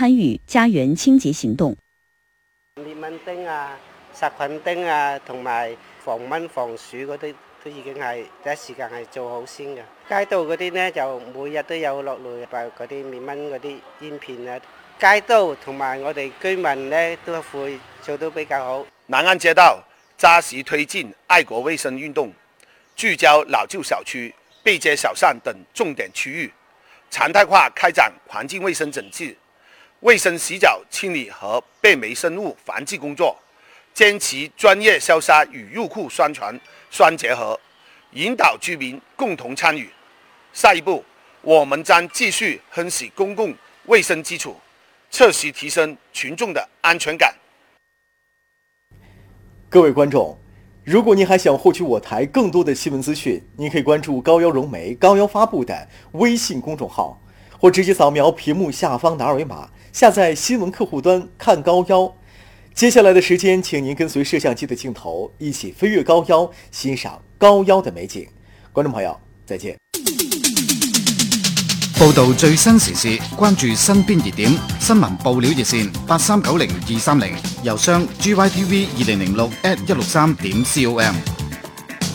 參與家園清潔行動。 滅蚊叮啊、殺菌叮啊，同埋防蚊防鼠嗰啲都已經係第一時間係做好先嘅。街道嗰啲呢，就每日都有落嚟嗰啲滅蚊嗰啲煙片啊。街道同埋我哋居民呢，都會做得比較好。 南安街道扎實推進愛國衛生運動，聚焦老舊小區、背街小巷等重點區域，常態化開展環境衛生整治、衛生洗腳清理和被微生物防治工作，堅持專業消殺與入戶宣傳相結合，引導居民共同參與。下一步，我們將繼續夯實公共衛生基礎，切實提升群眾的安全感。 各位觀眾，如果您還想獲取我台更多的新聞資訊，您可以關注高腰融媒高腰發布的微信公眾號，或直接掃描屏幕下方的二維碼，下載新聞客戶端看高腰。接下來的時間，請您跟隨攝像機的鏡頭，一起飛越高腰，欣賞高腰的美景。觀眾朋友，再見。 報道最新時事，關注身邊熱點，新聞爆料熱線8390-230，郵箱gytv2006@163.com。